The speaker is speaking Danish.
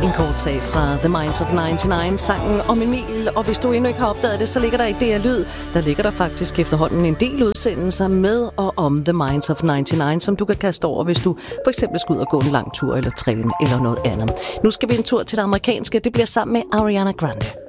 En kort sag fra The Minds of 99, sangen om Emil. Og hvis du endnu ikke har opdaget det, så ligger der i DR Lyd. Der ligger der faktisk efterhånden en del udsendelser med og om The Minds of 99, som du kan kaste over, hvis du for eksempel skal ud og gå en lang tur eller træne eller noget andet. Nu skal vi en tur til det amerikanske. Det bliver sammen med Ariana Grande.